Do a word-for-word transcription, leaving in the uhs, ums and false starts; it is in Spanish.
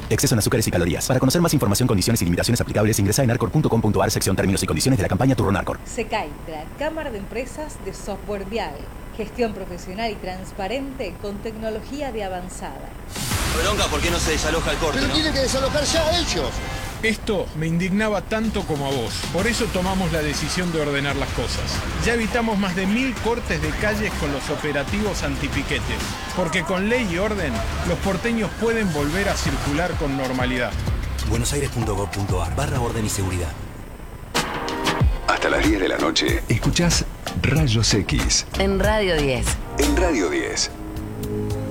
Exceso en azúcares y calorías. Para conocer más información, condiciones y limitaciones aplicables, ingresa en arcor punto com punto ar, sección términos y condiciones de la campaña Turno Arcor. SECAI, de la Cámara de Empresas de Software Vial. Gestión profesional y transparente con tecnología de avanzada. Bronca, ¿por qué no se desaloja el corte? Pero ¿no? tienen que desalojar ya a ellos. Esto me indignaba tanto como a vos. Por eso tomamos la decisión de ordenar las cosas. Ya evitamos más de mil cortes de calles con los operativos antipiquete. Porque con ley y orden, los porteños pueden volver a circular con normalidad. buenosaires punto gov punto ar barra orden y seguridad. Hasta las diez de la noche, escuchás Rayos X. En Radio diez. En Radio diez.